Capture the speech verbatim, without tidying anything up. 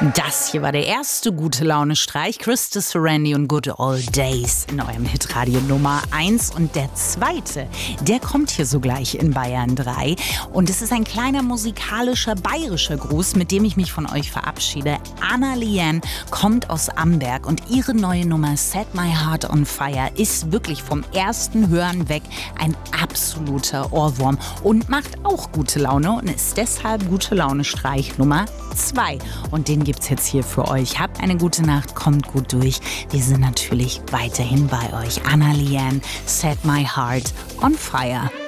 Das hier war der erste Gute-Laune-Streich. Christopher Randy und Good Old Days in eurem Hitradio Nummer eins. Und der zweite, der kommt hier sogleich in Bayern drei. Und es ist ein kleiner musikalischer bayerischer Gruß, mit dem ich mich von euch verabschiede. Anna Liane kommt aus Amberg und ihre neue Nummer Set My Heart on Fire ist wirklich vom ersten Hören weg ein absoluter Ohrwurm und macht auch gute Laune und ist deshalb Gute-Laune-Streich Nummer zwei. Und den gibt's jetzt hier für euch. Habt eine gute Nacht, kommt gut durch. Wir sind natürlich weiterhin bei euch. Anna Liane, Set My Heart on Fire.